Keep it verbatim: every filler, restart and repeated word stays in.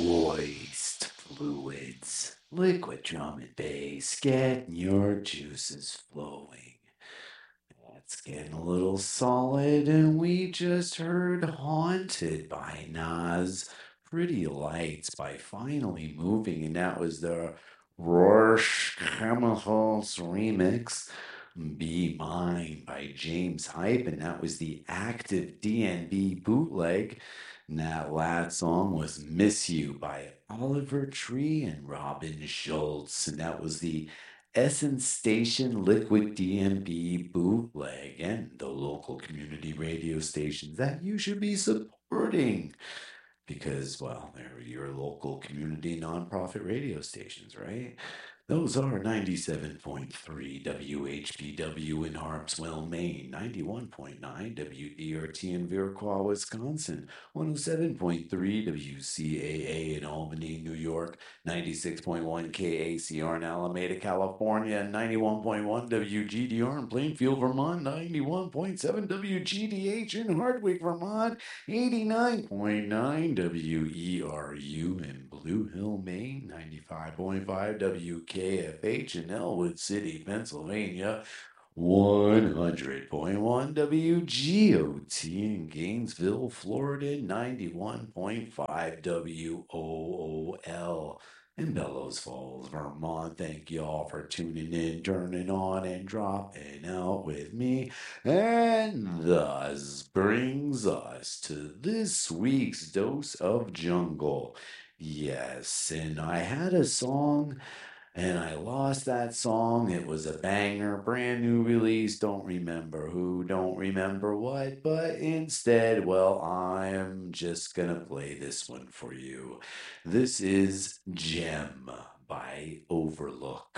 Moist fluids, liquid drum and bass, getting your juices flowing. It's getting a little solid, and we just heard Haunted by Nas, Pretty Lights by Finally Moving, and that was the Rorsch Chemicals remix. Be Mine by James Hype, and that was the active D N B bootleg. And that last song was Miss You by Oliver Tree and Robin Schultz, and that was the Essence Station Liquid D M B bootleg and the local community radio stations that you should be supporting because, well, they're your local community nonprofit radio stations, right? Those are ninety-seven point three W H P W in Harpswell, Maine, ninety-one point nine W E R T in Viroqua, Wisconsin, one oh seven point three W C A A in Albany, New York, ninety-six point one K A C R in Alameda, California, ninety-one point one W G D R in Plainfield, Vermont, ninety-one point seven W G D H in Hardwick, Vermont, eighty-nine point nine W E R U in Blue Hill, Maine, ninety-five point five W K F H in Elwood City, Pennsylvania, one hundred point one W G O T in Gainesville, Florida, ninety-one point five W O O L in Bellows Falls, Vermont. Thank you all for tuning in, turning on, and dropping out with me. And thus brings us to this week's dose of jungle. Yes, and I had a song and I lost that song. It was a banger, brand new release. Don't remember who, don't remember what, but instead, well, I'm just gonna play this one for you. This is Gem by Overlook.